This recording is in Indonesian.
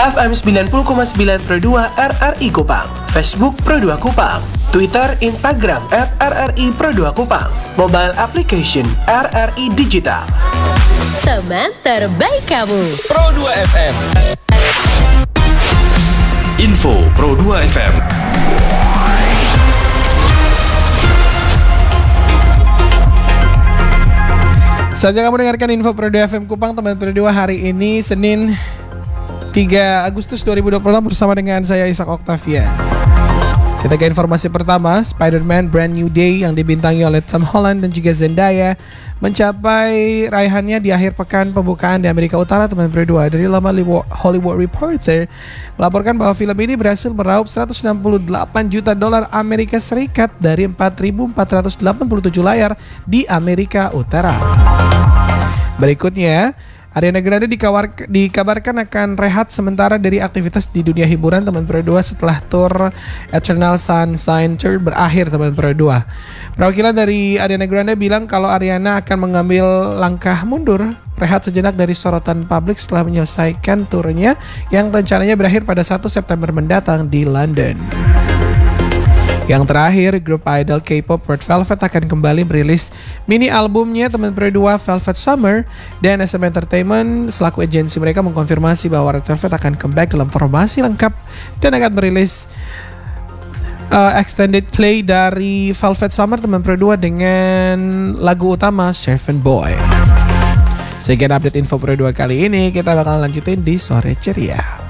FM 90,9 Pro 2 RRI Kupang, Facebook Pro 2 Kupang, Twitter, Instagram @RRI Pro 2 Kupang, mobile application RRI Digital. Teman terbaik kamu, Pro 2 FM. Info Pro 2 FM. Saja kamu dengarkan info Pro 2 FM Kupang, teman Pro 2 hari ini Senin 3 Agustus 2026 bersama dengan saya Ishak Octavian. Kita ke informasi pertama, Spider-Man Brand New Day yang dibintangi oleh Tom Holland dan juga Zendaya mencapai raihannya di akhir pekan pembukaan di Amerika Utara, teman Pro 2. Dari laman Hollywood Reporter melaporkan bahwa film ini berhasil meraup $168 juta Amerika Serikat dari 4.487 layar di Amerika Utara. Berikutnya, Ariana Grande dikabarkan akan rehat sementara dari aktivitas di dunia hiburan, teman Pro 2, setelah tur Eternal Sunshine Tour berakhir, teman Pro 2. Perwakilan dari Ariana Grande bilang kalau Ariana akan mengambil langkah mundur, rehat sejenak dari sorotan publik setelah menyelesaikan turnya yang rencananya berakhir pada 1 September mendatang di London. Yang terakhir, grup idol K-pop Red Velvet akan kembali merilis mini albumnya, teman Pro 2, Velvet Summer, dan SM Entertainment selaku agensi mereka mengkonfirmasi bahwa Red Velvet akan comeback dalam formasi lengkap dan akan merilis extended play dari Velvet Summer, teman Pro 2, dengan lagu utama Servant Boy. Sekian update info Pro 2 kali ini, kita bakal lanjutin di sore ceria.